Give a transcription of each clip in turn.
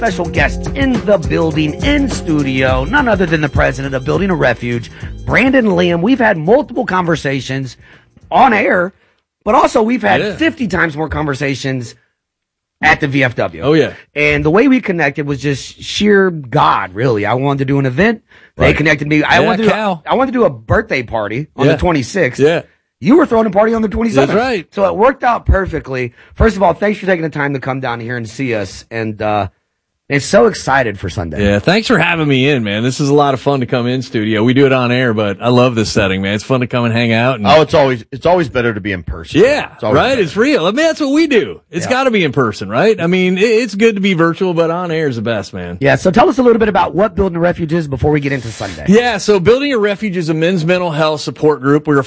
Special guests in the building, in studio, none other than the president of Building a Refuge, Brandon Liam. We've had multiple conversations on air, but also we've had 50 times more conversations at the VFW. Oh, yeah. And the way we connected was just sheer God, really. I wanted to do an event. They connected me. I wanted to do a birthday party on the 26th. Yeah. You were throwing a party on the 27th. That's right. So it worked out perfectly. First of all, thanks for taking the time to come down here and see us. And, it's so excited for Sunday. Yeah, thanks for having me in, man. This is a lot of fun to come in studio. We do it on air, but I love this setting, man. It's fun to come and hang out. And it's always better to be in person. Yeah, right? Better. It's real. I mean, that's what we do. It's got to be in person, right? I mean, it's good to be virtual, but on air is the best, man. Yeah, so tell us a little bit about what Building a Refuge is before we get into Sunday. Yeah, so Building a Refuge is a men's mental health support group. We're a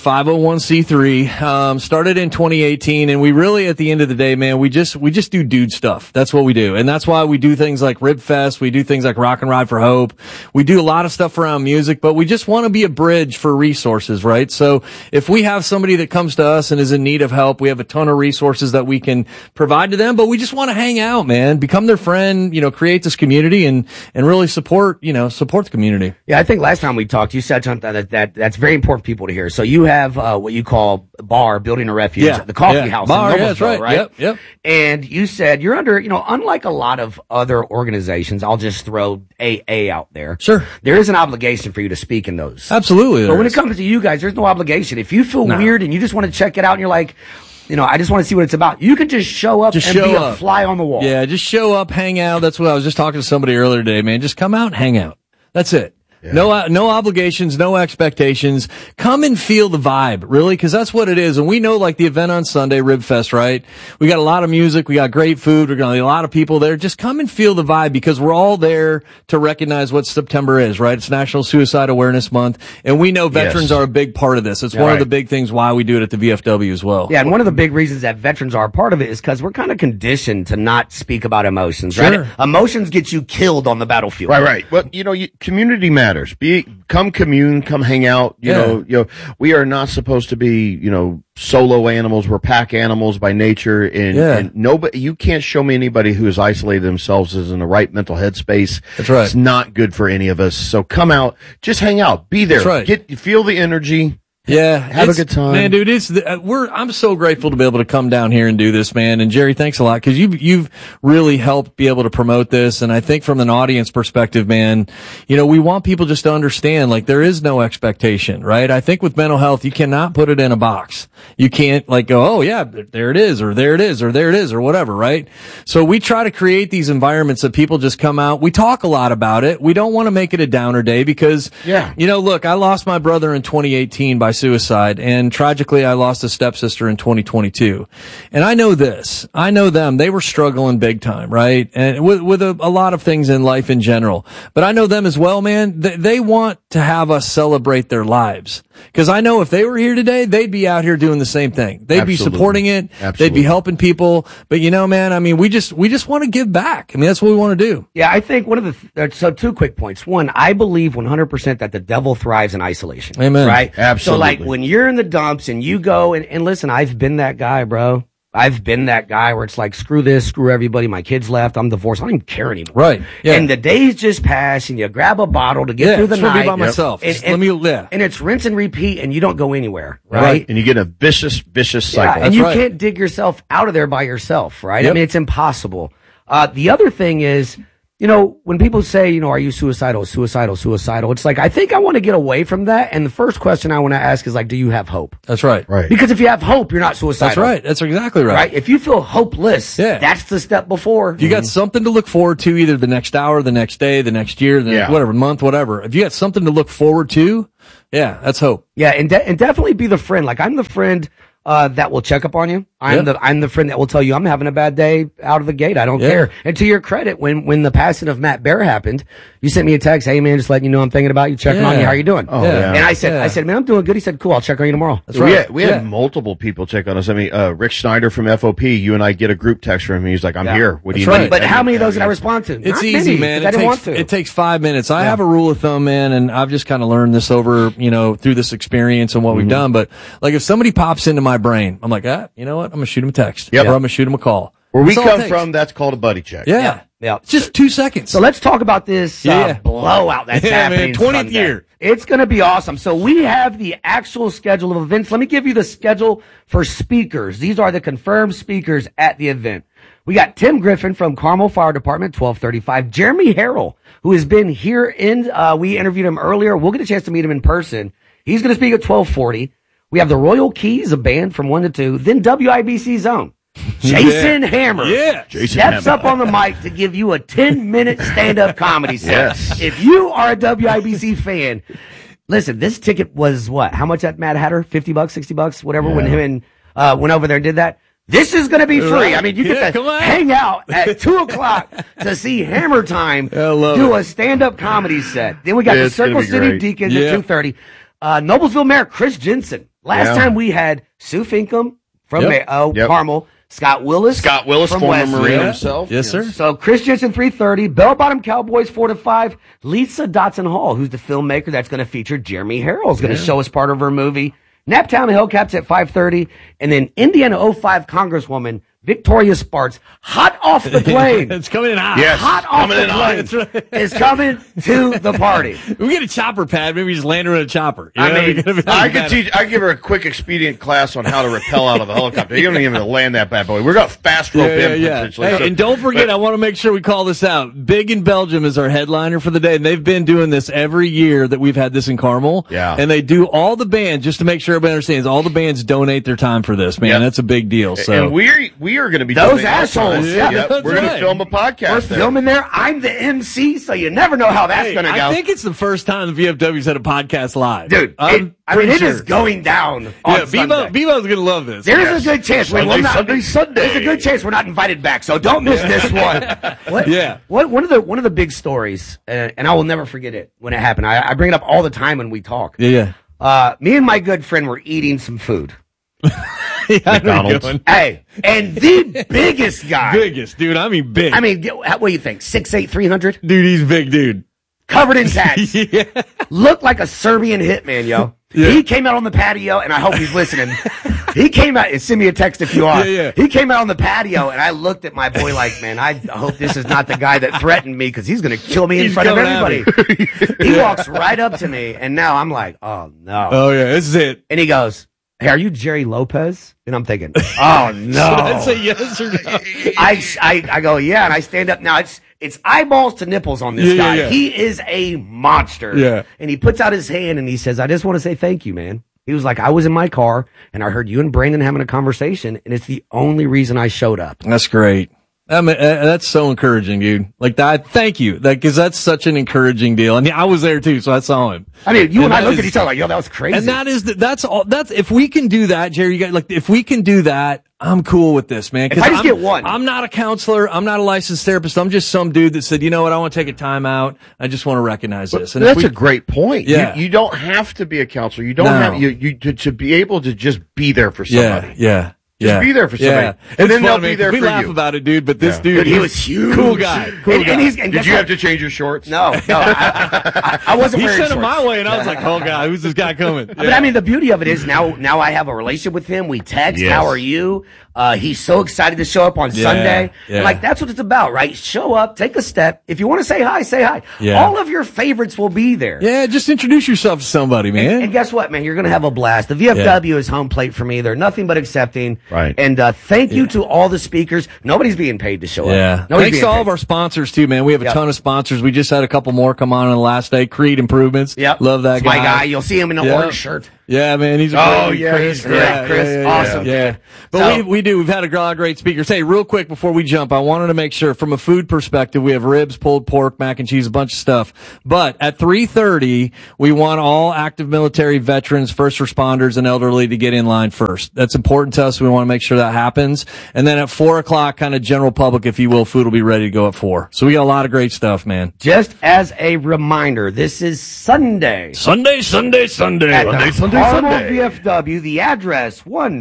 501c3, started in 2018, and we really, at the end of the day, man, we just do dude stuff. That's what we do. And that's why we do things like Rib Fest. We do things like Rock and Ride for Hope. We do a lot of stuff around music, but we just want to be a bridge for resources, right? So if we have somebody that comes to us and is in need of help, we have a ton of resources that we can provide to them, but we just want to hang out, man, become their friend, create this community and really support the community. Yeah, I think last time we talked, you said something that's very important for people to hear. So you have, what you call bar, Building a Refuge, the coffee house. Bar, that's right? Yep. And you said you're under, unlike a lot of other organizations, I'll just throw AA out there. Sure. There is an obligation for you to speak in those. Absolutely. But when it comes to you guys, there's no obligation. If you feel weird and you just want to check it out and you're like, I just want to see what it's about, you can just show up and be a fly on the wall. Yeah, just show up, hang out. That's what I was just talking to somebody earlier today, man. Just come out and hang out. That's it. Yeah. No obligations, no expectations. Come and feel the vibe, really, because that's what it is. And we know, like the event on Sunday, Rib Fest, right? We got a lot of music, we got great food, we're gonna have a lot of people there. Just come and feel the vibe, because we're all there to recognize what September is, right? It's National Suicide Awareness Month, and we know veterans are a big part of this. It's one of the big things why we do it at the VFW as well. Yeah, and one of the big reasons that veterans are a part of it is because we're kind of conditioned to not speak about emotions, right? Emotions get you killed on the battlefield. Right. Well, community matters. Come commune, come hang out. You know, we are not supposed to be, solo animals. We're pack animals by nature, and nobody. You can't show me anybody who has isolated themselves is in the right mental headspace. That's right. It's not good for any of us. So come out, just hang out, be there, feel the energy. Yeah, have a good time, man, dude. I'm so grateful to be able to come down here and do this, man. And Jerry, thanks a lot, because you've really helped be able to promote this. And I think from an audience perspective, man, we want people just to understand, like, there is no expectation, right? I think with mental health, you cannot put it in a box. You can't go, oh yeah, there it is, or there it is, or there it is, or whatever, right? So we try to create these environments that people just come out. We talk a lot about it. We don't want to make it a downer day, because, look, I lost my brother in 2018 by suicide, and tragically I lost a stepsister in 2022. And I know them, they were struggling big time, right? And with a lot of things in life in general. But I know them as well, man. They want to have us celebrate their lives. Because I know if they were here today, they'd be out here doing the same thing. They'd be supporting it. They'd be helping people. But man, I mean, we just want to give back. I mean, that's what we want to do. Yeah, I think so 2 quick points. One, I believe 100% that the devil thrives in isolation. Amen. Right? Absolutely. So when you're in the dumps and you go and listen, I've been that guy, bro. I've been that guy where it's like, screw this, screw everybody. My kids left. I'm divorced. I don't even care anymore. Right. Yeah. And the days just pass, and you grab a bottle to get through the night. Be by myself. And it's rinse and repeat, and you don't go anywhere. Right. And you get a vicious cycle. And you can't dig yourself out of there by yourself. Right. Yep. I mean, it's impossible. The other thing is, when people say, are you suicidal? It's like, I think I want to get away from that. And the first question I want to ask is do you have hope? That's right. Right. Because if you have hope, you're not suicidal. That's right. That's exactly right. Right. If you feel hopeless, that's the step before. If you got something to look forward to, either the next hour, the next day, the next year, whatever, month, whatever. If you got something to look forward to, that's hope. Yeah. And definitely be the friend. Like, I'm the friend that will check up on you. I'm the friend that will tell you I'm having a bad day out of the gate. I don't care. And to your credit, when the passing of Matt Bear happened, you sent me a text, hey man, just letting you know I'm thinking about you, checking on you, how you doing? Oh, yeah. And I said, man, I'm doing good. He said, cool, I'll check on you tomorrow. That's right. We had multiple people check on us. I mean, Rick Schneider from FOP, you and I get a group text from him. He's like, I'm here. What do you need? But how many of those did I respond to? It's easy, man. It takes 5 minutes. I have a rule of thumb, man, and I've just kind of learned this over, through this experience and what we've done. But like, if somebody pops into my brain, I'm like, you know what? I'm going to shoot him a text. Or I'm going to shoot him a call. Where we come from, that's called a buddy check. Yeah. It's just 2 seconds. So let's talk about this blowout that's happening. Man, 20th Sunday. year. It's going to be awesome. So we have the actual schedule of events. Let me give you the schedule for speakers. These are the confirmed speakers at the event. We got Tim Griffin from Carmel Fire Department, 12:35. Jeremy Harrell, who has been here we interviewed him earlier. We'll get a chance to meet him in person. He's going to speak at 12:40. We have the Royal Keys, a band from 1 to 2. Then WIBC's own Jason Hammer steps up on the mic to give you a 10-minute stand-up comedy set. Yes. If you are a WIBC fan, listen, this ticket was what? How much at Mad Hatter? $50, $60, whatever, when him and went over there and did that. This is going to be free. I mean, you get to hang out at 2 o'clock to see Hammer Time do a stand-up comedy set. Then we got the Circle City Deacons at 2:30. Noblesville Mayor Chris Jensen. Last time we had Sue Finkham from Carmel. Scott Willis from former Westview. Marine himself. Yes, sir. So Chris Jensen, 3:30. Bell Bottom Cowboys, 4 to 5. Lisa Dotson Hall, who's the filmmaker that's going to feature Jeremy Harrell, is going to show us part of her movie. Naptown Hellcats at 5:30. And then Indiana 05 Congresswoman Victoria Sparks, hot off the plane. It's coming in hot. Yes, Hot off the plane is coming to the party. We get a chopper pad. Maybe just land her in a chopper. I give her a quick expedient class on how to rappel out of a helicopter. You don't even have to land that bad boy. We're going to fast rope in. Potentially. Hey, and don't forget, I want to make sure we call this out. Big in Belgium is our headliner for the day, and they've been doing this every year that we've had this in Carmel. Yeah. And they do all the bands, just to make sure everybody understands, all the bands donate their time for this, man. Yep. That's a big deal. So and we are going to be those assholes. We're going to film a podcast. We're filming there. I'm the MC, so you never know how that's going to go. I think it's the first time the VFW's had a podcast live. Dude, it is going down on Sunday. Bevo's going to love this. There's a good chance Sunday. There's a good chance we're not invited back, so don't miss this one. One of the big stories, and I will never forget it when it happened. I bring it up all the time when we talk. Yeah. Me and my good friend were eating some food. McDonald's. Hey, and the biggest guy. Dude. I mean, big. I mean, what do you think? 6'8", 300? Dude, he's big, dude. Covered in tats. Looked like a Serbian hitman, yo. Yeah. He came out on the patio, and I hope he's listening. He came out, and send me a text if you are. He came out on the patio, and I looked at my boy like, man, I hope this is not the guy that threatened me, because he's going to kill me in front of everybody. He walks right up to me, and now I'm like, oh, no. Oh, yeah, this is it. And he goes, hey, are you Jerry Lopez? And I'm thinking, oh, no. Should I say yes or no? I go, yeah, and I stand up. Now, it's eyeballs to nipples on this guy. Yeah. He is a monster. Yeah. And he puts out his hand and he says, I just want to say thank you, man. He was like, I was in my car and I heard you and Brandon having a conversation, and it's the only reason I showed up. That's great. I mean, that's so encouraging, dude. Like that. Thank you. Cause that's such an encouraging deal. And I was there too, so I saw him. I mean, you and I looked at each other like, yo, that was crazy. And that's if we can do that, Jerry, if we can do that, I'm cool with this, man. If I just get one. I'm not a counselor. I'm not a licensed therapist. I'm just some dude that said, you know what? I want to take a time out. I just want to recognize this. And that's a great point. Yeah. You don't have to be a counselor. You don't have to be able to just be there for somebody. Yeah. Just be there for somebody. Yeah. And then they'll be there for you. We laugh about it, dude, but this dude, he was huge. Cool guy. Did you have to change your shorts? No. I wasn't wearing shorts. He sent him my way, and I was like, oh, God, who's this guy coming? But I mean, the beauty of it is now I have a relationship with him. We text, how are you? He's so excited to show up on Sunday. Yeah. Like, that's what it's about, right? Show up, take a step. If you want to say hi, say hi. Yeah. All of your favorites will be there. Yeah, just introduce yourself to somebody, man. And guess what, man? You're going to have a blast. The VFW is home plate for me. They're nothing but accepting. Right. And thank you to all the speakers. Nobody's being paid to show up. Thanks to all of our sponsors, too, man. We have a ton of sponsors. We just had a couple more come on the last day. Creed Improvements. Yep. Love that guy. My guy. You'll see him in the orange shirt. Yeah, man, he's Chris. Chris, awesome. Yeah. But we've had a lot of great speakers. Hey, real quick before we jump, I wanted to make sure from a food perspective, we have ribs, pulled pork, mac and cheese, a bunch of stuff. But at 3:30, we want all active military veterans, first responders, and elderly to get in line first. That's important to us. We want to make sure that happens. And then at 4 o'clock, kind of general public, if you will, food will be ready to go at 4. So we got a lot of great stuff, man. Just as a reminder, this is Sunday. Sunday. Carmel VFW, the address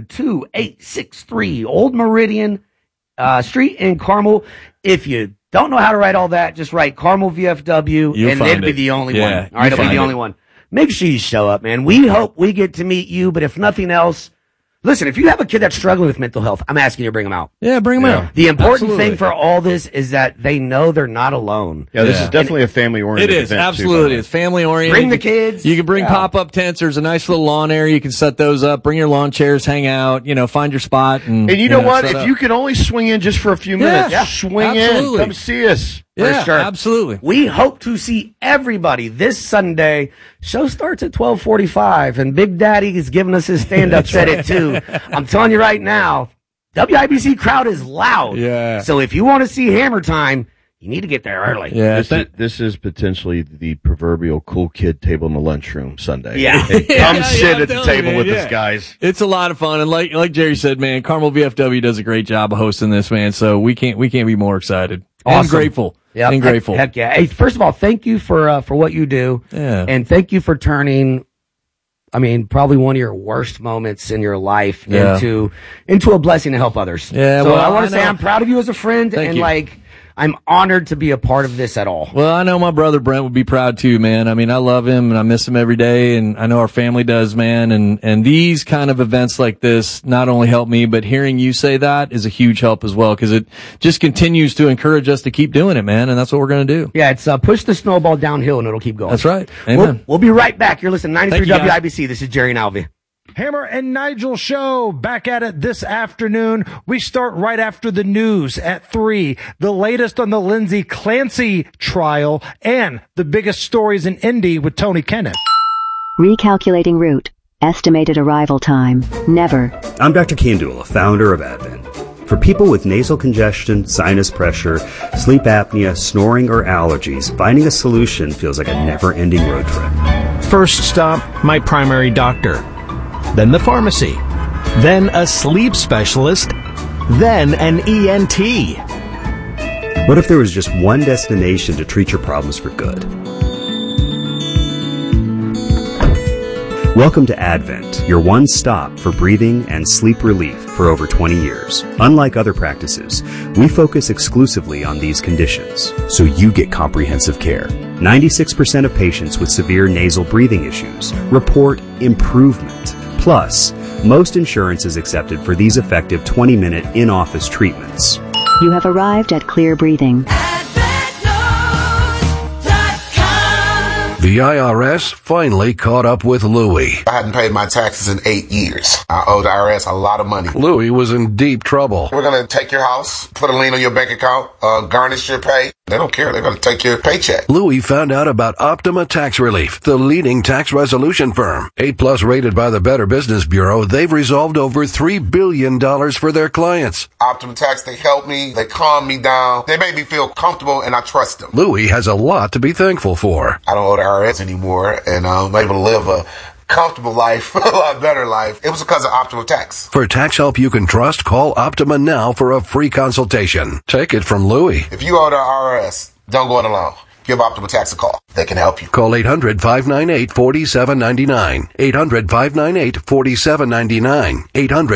12863 Old Meridian Street in Carmel. If you don't know how to write all that, just write Carmel VFW, and it'll be the only one. All right, it'll be the only one. Make sure you show up, man. We hope we get to meet you, but if nothing else, Listen, if you have a kid that's struggling with mental health, I'm asking you to bring them out. Yeah, bring them out. The important thing for all this is that they know they're not alone. Yeah, this is definitely a family-oriented event. It is, absolutely. It's family-oriented. Bring the kids. You can bring pop-up tents. There's a nice little lawn area. You can set those up. Bring your lawn chairs, hang out, find your spot. And you know what? If you can only swing in just for a few minutes, swing in. Come see us. Yeah, sure. Absolutely. We hope to see everybody this Sunday. Show starts at 12:45, and Big Daddy is giving us his stand-up set at 2. I'm telling you right now, WIBC crowd is loud. Yeah. So if you want to see Hammer Time, you need to get there early. Yeah. This is potentially the proverbial cool kid table in the lunchroom Sunday. Yeah. Hey, come sit at the table with us, guys. It's a lot of fun. And like Jerry said, man, Carmel VFW does a great job of hosting this, man. So we can't be more excited. Awesome. And grateful. Yeah, and grateful. Heck yeah. Hey, first of all, thank you for what you do. Yeah. And thank you for turning, probably one of your worst moments in your life into a blessing to help others. Yeah. So I want to say I'm proud of you as a friend. Thank you. I'm honored to be a part of this at all. Well, I know my brother Brent would be proud too, man. I love him and I miss him every day, and I know our family does, man. And these kind of events like this not only help me, but hearing you say that is a huge help as well, because it just continues to encourage us to keep doing it, man. And that's what we're going to do. Yeah, it's push the snowball downhill and it'll keep going. That's right. Amen. We'll be right back. You're listening to 93 WIBC. This is Jerry and Alvy. Hammer and Nigel show back at it this afternoon. We start right after the news at 3. The latest on the Lindsay Clancy trial and the biggest stories in Indy with Tony Kennett. Recalculating route. Estimated arrival time. Never. I'm Dr. Kandula, founder of Advent. For people with nasal congestion, sinus pressure, sleep apnea, snoring, or allergies, finding a solution feels like a never-ending road trip. First stop, my primary doctor. Then the pharmacy, then a sleep specialist, then an ENT. What if there was just one destination to treat your problems for good? Welcome to Advent, your one stop for breathing and sleep relief for over 20 years. Unlike other practices, we focus exclusively on these conditions, so you get comprehensive care. 96% of patients with severe nasal breathing issues report improvement. Plus, most insurance is accepted for these effective 20-minute in-office treatments. You have arrived at Clear Breathing. The IRS finally caught up with Louie. I hadn't paid my taxes in 8 years. I owed the IRS a lot of money. Louie was in deep trouble. We're going to take your house, put a lien on your bank account, garnish your pay. They don't care. They're going to take your paycheck. Louie found out about Optima Tax Relief, the leading tax resolution firm. 8+ rated by the Better Business Bureau, they've resolved over $3 billion for their clients. Optima Tax, they help me. They calm me down. They make me feel comfortable, and I trust them. Louie has a lot to be thankful for. I don't owe the IRS anymore, and I'm able to live a comfortable life, a lot better life. It was because of Optima Tax. For tax help you can trust, call Optima now for a free consultation. Take it from Louie. If you owe the IRS, don't go it alone. Give Optima Tax a call. They can help you. Call 800-598-4799. 800-598-4799.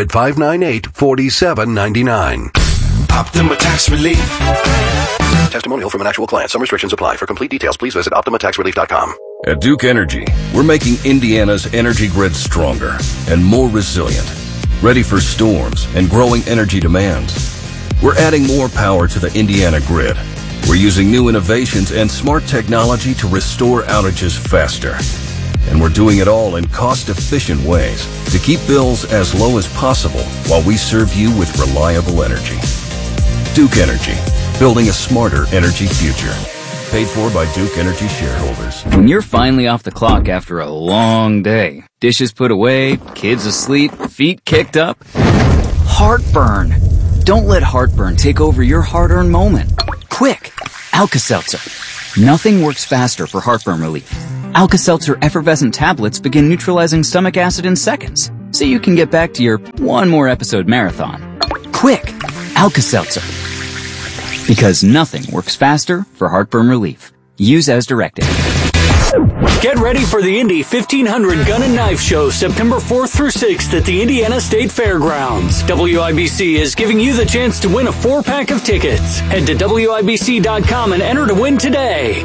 800-598-4799. Optima Tax Relief. Testimonial from an actual client. Some restrictions apply. For complete details, please visit OptimaTaxRelief.com. At Duke Energy, we're making Indiana's energy grid stronger and more resilient, ready for storms and growing energy demands. We're adding more power to the Indiana grid. We're using new innovations and smart technology to restore outages faster. And we're doing it all in cost-efficient ways to keep bills as low as possible while we serve you with reliable energy. Duke Energy, building a smarter energy future. Paid for by Duke Energy shareholders. When you're finally off the clock after a long day, dishes put away, kids asleep, feet kicked up, heartburn. Don't let heartburn take over your hard-earned moment. Quick, Alka-Seltzer. Nothing works faster for heartburn relief. Alka-Seltzer effervescent tablets begin neutralizing stomach acid in seconds, so you can get back to your one more episode marathon. Quick, Alka-Seltzer. Because nothing works faster for heartburn relief. Use as directed. Get ready for the Indy 1500 Gun and Knife Show September 4th through 6th at the Indiana State Fairgrounds. WIBC is giving you the chance to win a 4-pack of tickets. Head to WIBC.com and enter to win today.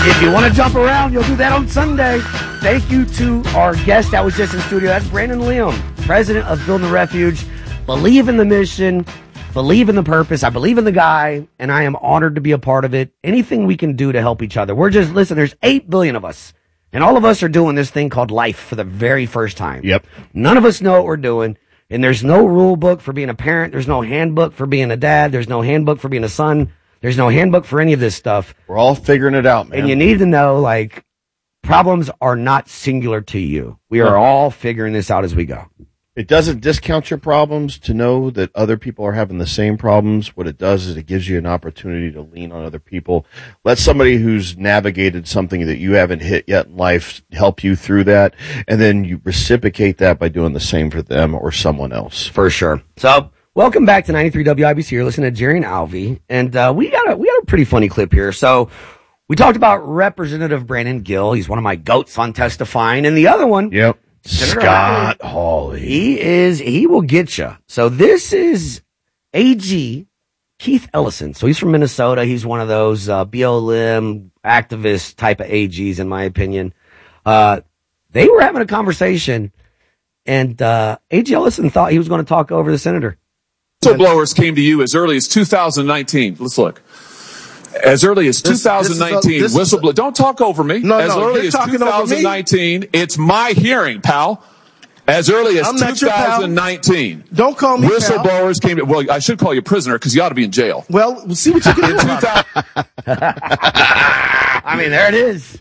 If you want to jump around, you'll do that on Sunday. Thank you to our guest that was just in studio. That's Brandon Liam, president of Building a Refuge. Believe in the mission, believe in the purpose. I believe in the guy, and I am honored to be a part of it. Anything we can do to help each other. Listen, there's 8 billion of us, and all of us are doing this thing called life for the very first time. Yep. None of us know what we're doing, and there's no rule book for being a parent. There's no handbook for being a dad. There's no handbook for being a son. There's no handbook for any of this stuff. We're all figuring it out, man. And you need to know, like, problems are not singular to you. We are all figuring this out as we go. It doesn't discount your problems to know that other people are having the same problems. What it does is it gives you an opportunity to lean on other people. Let somebody who's navigated something that you haven't hit yet in life help you through that, and then you reciprocate that by doing the same for them or someone else. For sure. So, welcome back to 93 WIBC. You're listening to Jerry and Alvy, and we got a pretty funny clip here. So, we talked about Representative Brandon Gill. He's one of my goats on testifying, and the other one, yep, Scott Hawley. He will get you. So this is AG Keith Ellison. So he's from Minnesota. He's one of those BLM activist type of AGs, in my opinion. They were having a conversation, and AG Ellison thought he was going to talk over the senator. Whistleblowers came to you as early as 2019. Let's look. As early as 2019, whistleblower. Don't talk over me. As early as 2019, it's my hearing, pal. As early as 2019. Don't call me whistleblowers came to. Well, I should call you prisoner because you ought to be in jail. Well, we'll see what you can do. I mean, there it is.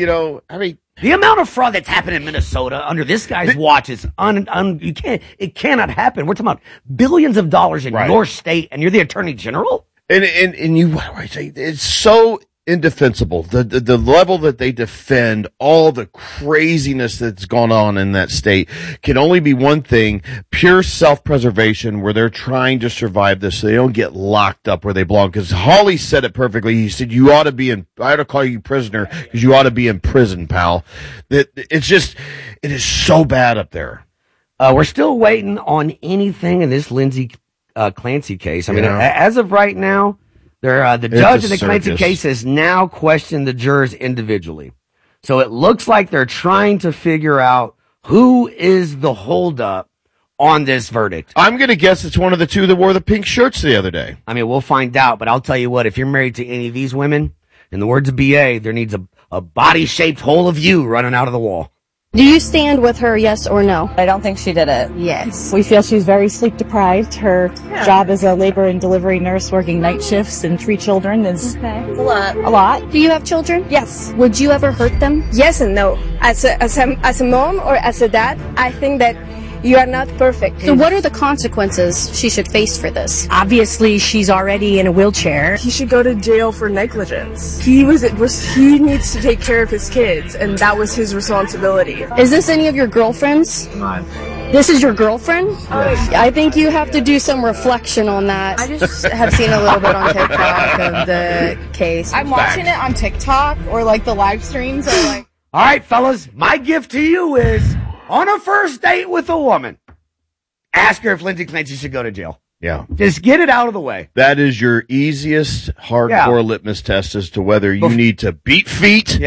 The amount of fraud that's happened in Minnesota under this guy's watch is it cannot happen. We're talking about billions of dollars in your state, and you're the attorney general. And you, what do I say? It's so indefensible. The level that they defend all the craziness that's gone on in that state can only be one thing: pure self-preservation, where they're trying to survive this so they don't get locked up where they belong. Because Hawley said it perfectly. He said, I ought to call you prisoner because you ought to be in prison, pal. It is so bad up there. We're still waiting on anything in this Lindsay Clancy case. I mean, as of right now, the judge in the Clancy case has now questioned the jurors individually. So it looks like they're trying to figure out who is the holdup on this verdict. I'm going to guess it's one of the two that wore the pink shirts the other day. I mean, we'll find out, but I'll tell you what, if you're married to any of these women, in the words of BA, there needs a body-shaped hole of you running out of the wall. Do you stand with her, yes or no? I don't think she did it. Yes. We feel she's very sleep deprived. Her job as a labor and delivery nurse working night shifts and 3 children is a lot. A lot. Do you have children? Yes. Would you ever hurt them? Yes and no. As a mom or as a dad, I think that you are not perfect. So what are the consequences she should face for this? Obviously, she's already in a wheelchair. He should go to jail for negligence. He needs to take care of his kids, and that was his responsibility. Is this any of your girlfriends? This is your girlfriend? Yes. I think you have to do some reflection on that. I just have seen a little bit on TikTok of the case. I'm watching it on TikTok or like the live streams. Or like. All right, fellas, my gift to you is, on a first date with a woman, ask her if Lindsay Clancy should go to jail. Yeah. Just get it out of the way. That is your easiest hardcore litmus test as to whether you need to beat feet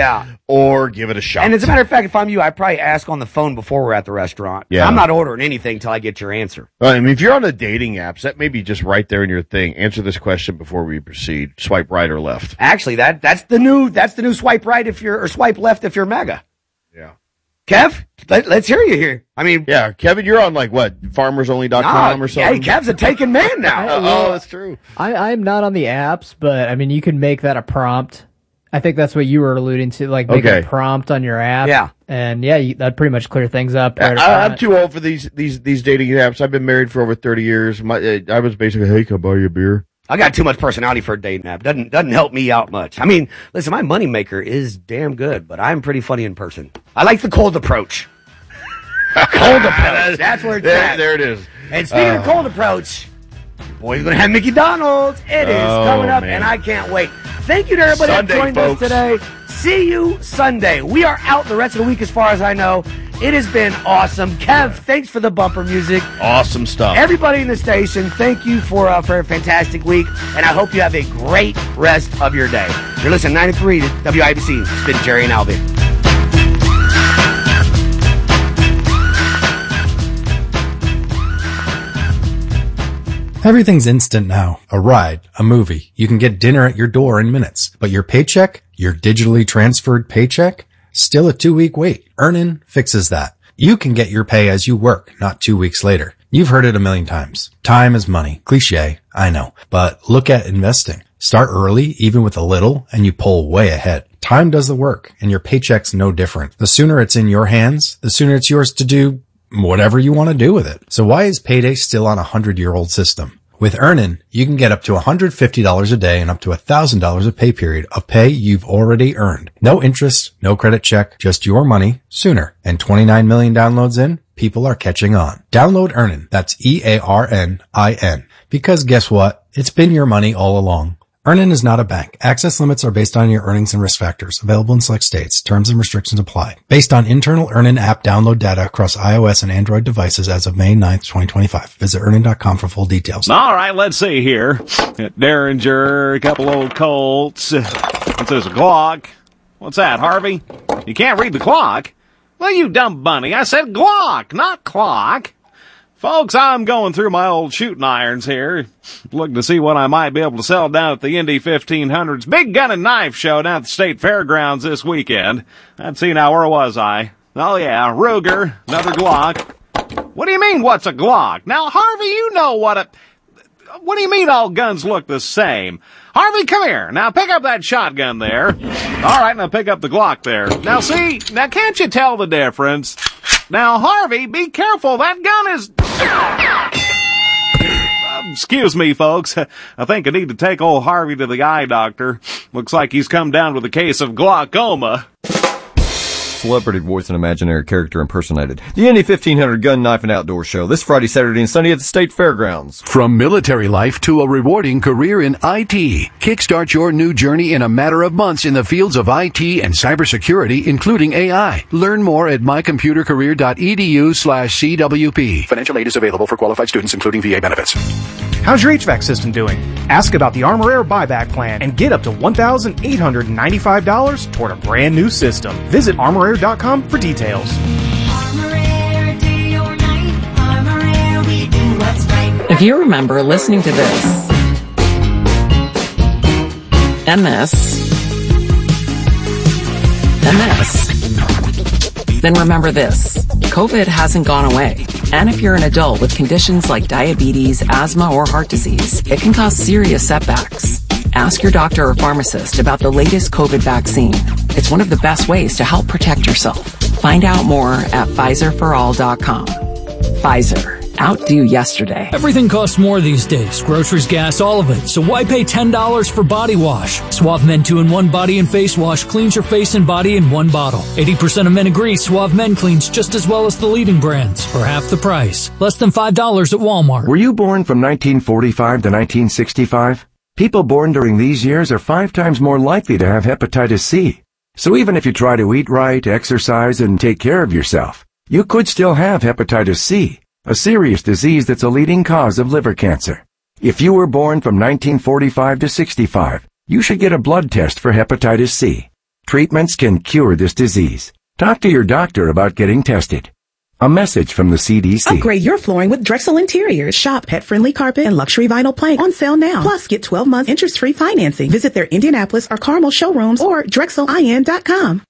or give it a shot. And as a matter of fact, if I'm you, I'd probably ask on the phone before we're at the restaurant. Yeah. I'm not ordering anything till I get your answer. I mean, if you're on the dating apps, that may be just right there in your thing. Answer this question before we proceed. Swipe right or left. Actually, that's the new swipe right or swipe left if you're MAGA. Yeah. Kev, let's hear you here. I mean, yeah, Kevin, you're on like what, farmersonly.com or something? Hey, Kev's a taken man now. Oh, that's true. I'm not on the apps, but I mean, you can make that a prompt. I think that's what you were alluding to, like make a prompt on your app. Yeah. And that'd pretty much clear things up. I'm too old for these dating apps. I've been married for over 30 years. I was basically, hey, can I buy you a beer? I got too much personality for a dating app. Doesn't help me out much. I mean, listen, my moneymaker is damn good, but I'm pretty funny in person. I like the cold approach. Cold approach. That's where it's at. There it is. And speaking of cold approach, Boys going to have Mickey Donald's. It is coming up, and I can't wait. Thank you to everybody that joined us today. See you Sunday. We are out the rest of the week as far as I know. It has been awesome. Kev, thanks for the bumper music. Awesome stuff. Everybody in the station, thank you for a fantastic week, and I hope you have a great rest of your day. You're listening to 93 to WIBC. It's been Jerry and Albie. Everything's instant now. A ride, a movie. You can get dinner at your door in minutes. But your paycheck, your digitally transferred paycheck, still a 2-week wait. Earnin fixes that. You can get your pay as you work, not 2 weeks later. You've heard it a million times. Time is money. Cliché, I know. But look at investing. Start early, even with a little, and you pull way ahead. Time does the work, and your paycheck's no different. The sooner it's in your hands, the sooner it's yours to do whatever you want to do with it. So why is payday still on a 100-year-old system? With Earnin, you can get up to $150 a day and up to $1,000 a pay period of pay you've already earned. No interest, no credit check, just your money sooner. And 29 million downloads in, people are catching on. Download Earnin. That's EARNIN. Because guess what? It's been your money all along. Earnin is not a bank. Access limits are based on your earnings and risk factors. Available in select states. Terms and restrictions apply. Based on internal Earnin app download data across iOS and Android devices as of May 9th, 2025. Visit Earnin.com for full details. All right, let's see here. Derringer, a couple old Colts. What's this, a Glock? What's that, Harvey? You can't read the clock? Well, you dumb bunny. I said Glock, not clock. Folks, I'm going through my old shooting irons here, looking to see what I might be able to sell down at the Indy 1500's Big Gun and Knife Show down at the State Fairgrounds this weekend. Let's see now, where was I? Oh yeah, Ruger, another Glock. What do you mean, what's a Glock? Now, Harvey, you know what do you mean all guns look the same? Harvey, come here. Now pick up that shotgun there. All right, now pick up the Glock there. Now see, now can't you tell the difference? Now, Harvey, be careful. That gun is... Excuse me, folks. I think I need to take old Harvey to the eye doctor. Looks like he's come down with a case of glaucoma. Celebrity voice and imaginary character impersonated. The Indy 1500 Gun, Knife, and Outdoor Show this Friday, Saturday, and Sunday at the State Fairgrounds. From military life to a rewarding career in IT, kickstart your new journey in a matter of months in the fields of IT and cybersecurity, including AI. Learn more at mycomputercareer.edu/CWP. Financial aid is available for qualified students, including VA benefits. How's your HVAC system doing? Ask about the Armor Air buyback plan and get up to $1,895 toward a brand new system. Visit ArmorAir.com for details. If you remember listening to this and this and this, then remember this. COVID hasn't gone away. And if you're an adult with conditions like diabetes, asthma, or heart disease, it can cause serious setbacks. Ask your doctor or pharmacist about the latest COVID vaccine. It's one of the best ways to help protect yourself. Find out more at PfizerForAll.com. Pfizer. Outdo yesterday. Everything costs more these days. Groceries, gas, all of it. So why pay $10 for body wash? Suave Men 2-in-1 Body and Face Wash cleans your face and body in one bottle. 80% of men agree Suave Men cleans just as well as the leading brands for half the price. Less than $5 at Walmart. Were you born from 1945 to 1965? People born during these years are 5 times more likely to have hepatitis C. So even if you try to eat right, exercise, and take care of yourself, you could still have hepatitis C, a serious disease that's a leading cause of liver cancer. If you were born from 1945 to 65, you should get a blood test for hepatitis C. Treatments can cure this disease. Talk to your doctor about getting tested. A message from the CDC. Upgrade your flooring with Drexel Interiors. Shop pet-friendly carpet and luxury vinyl plank on sale now. Plus, get 12 months interest-free financing. Visit their Indianapolis or Carmel showrooms or DrexelIN.com.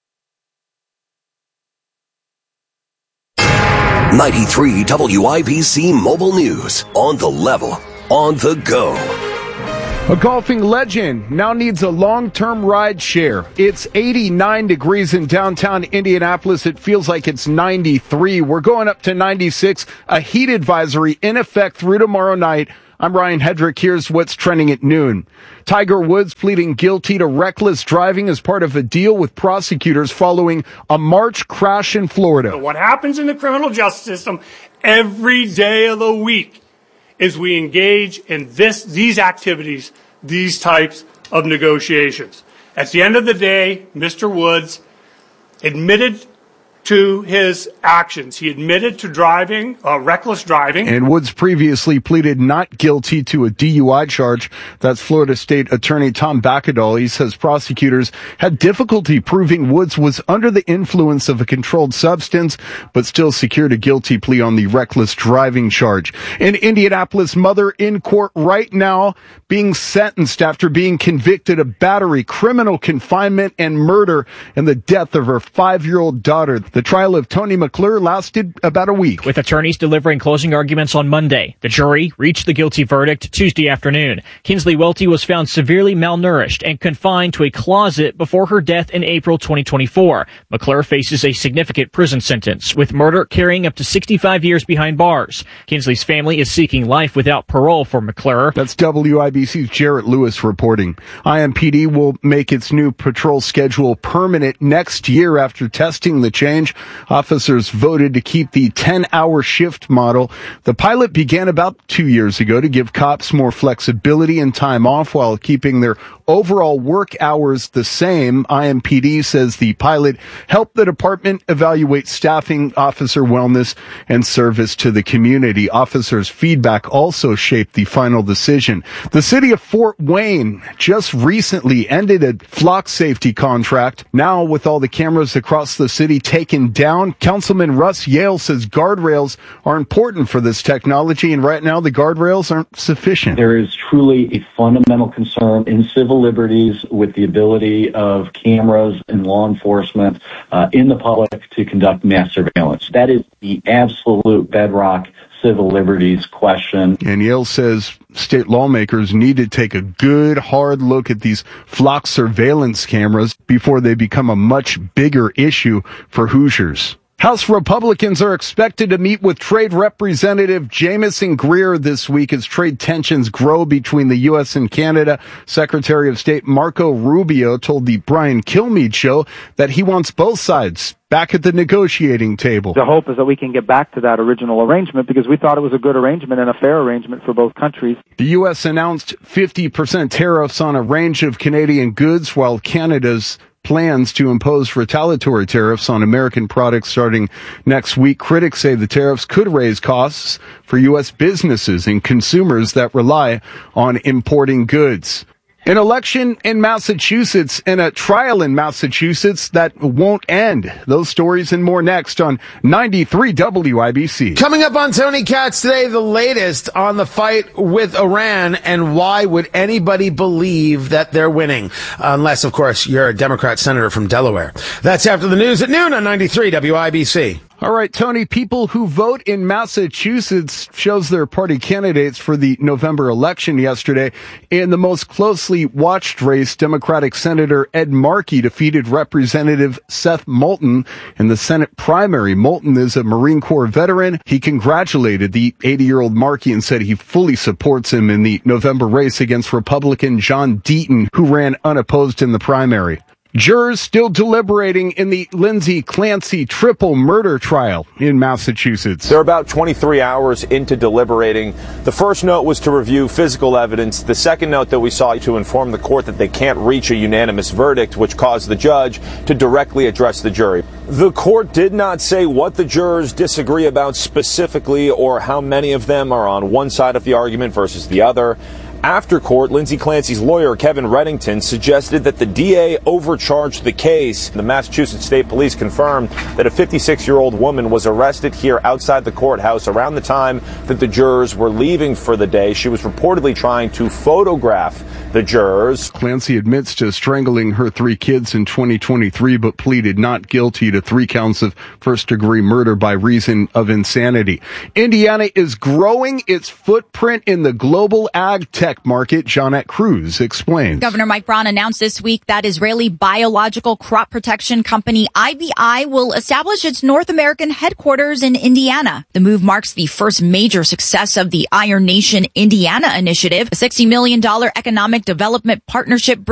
93 WIBC Mobile News. On the level. On the go. A golfing legend now needs a long-term ride share. It's 89 degrees in downtown Indianapolis. It feels like it's 93. We're going up to 96. A heat advisory in effect through tomorrow night. I'm Ryan Hedrick. Here's what's trending at noon. Tiger Woods pleading guilty to reckless driving as part of a deal with prosecutors following a March crash in Florida. What happens in the criminal justice system every day of the week as we engage in these activities, these types of negotiations. At the end of the day, Mr. Woods admitted to his actions. He admitted to driving, reckless driving. And Woods previously pleaded not guilty to a DUI charge. That's Florida State Attorney Tom Bakadal. He says prosecutors had difficulty proving Woods was under the influence of a controlled substance, but still secured a guilty plea on the reckless driving charge. An Indianapolis mother in court right now being sentenced after being convicted of battery, criminal confinement, and murder in the death of her 5-year-old daughter. The trial of Tony McClure lasted about a week. With attorneys delivering closing arguments on Monday, the jury reached the guilty verdict Tuesday afternoon. Kinsley Welty was found severely malnourished and confined to a closet before her death in April 2024. McClure faces a significant prison sentence, with murder carrying up to 65 years behind bars. Kinsley's family is seeking life without parole for McClure. That's WIBC's Jarrett Lewis reporting. IMPD will make its new patrol schedule permanent next year after testing the change. Officers voted to keep the 10-hour shift model. The pilot began about 2 years ago to give cops more flexibility and time off while keeping their overall work hours the same. IMPD says the pilot helped the department evaluate staffing, officer wellness, and service to the community. Officers' feedback also shaped the final decision. The city of Fort Wayne just recently ended a flock safety contract. Now, with all the cameras across the city taken down, Councilman Russ Yale says guardrails are important for this technology, and right now the guardrails aren't sufficient. There is truly a fundamental concern in civil liberties with the ability of cameras and law enforcement in the public to conduct mass surveillance. That is the absolute bedrock civil liberties question. And Yale says state lawmakers need to take a good, hard look at these flock surveillance cameras before they become a much bigger issue for Hoosiers. House Republicans are expected to meet with Trade Representative Jamieson Greer this week as trade tensions grow between the U.S. and Canada. Secretary of State Marco Rubio told the Brian Kilmeade Show that he wants both sides back at the negotiating table. The hope is that we can get back to that original arrangement because we thought it was a good arrangement and a fair arrangement for both countries. The U.S. announced 50% tariffs on a range of Canadian goods, while Canada's plans to impose retaliatory tariffs on American products starting next week. Critics say the tariffs could raise costs for U.S. businesses and consumers that rely on importing goods. An election in Massachusetts and a trial in Massachusetts that won't end. Those stories and more next on 93 WIBC. Coming up on Tony Katz today, the latest on the fight with Iran and why would anybody believe that they're winning? Unless, of course, you're a Democrat senator from Delaware. That's after the news at noon on 93 WIBC. All right, Tony, people who vote in Massachusetts chose their party candidates for the November election yesterday. In the most closely watched race, Democratic Senator Ed Markey defeated Representative Seth Moulton in the Senate primary. Moulton is a Marine Corps veteran. He congratulated the 80-year-old Markey and said he fully supports him in the November race against Republican John Deaton, who ran unopposed in the primary. Jurors still deliberating in the Lindsay Clancy triple murder trial in Massachusetts. They're about 23 hours into deliberating. The first note was to review physical evidence. The second note that we saw to inform the court that they can't reach a unanimous verdict, which caused the judge to directly address the jury. The court did not say what the jurors disagree about specifically or how many of them are on one side of the argument versus the other. After court, Lindsay Clancy's lawyer, Kevin Reddington, suggested that the DA overcharged the case. The Massachusetts State Police confirmed that a 56-year-old woman was arrested here outside the courthouse around the time that the jurors were leaving for the day. She was reportedly trying to photograph the jurors. Clancy admits to strangling her 3 kids in 2023, but pleaded not guilty to 3 counts of first-degree murder by reason of insanity. Indiana is growing its footprint in the global ag tech market. Jeanette Cruz explains. Governor Mike Braun announced this week that Israeli biological crop protection company IBI will establish its North American headquarters in Indiana. The move marks the first major success of the Iron Nation Indiana initiative, a $60 million economic development partnership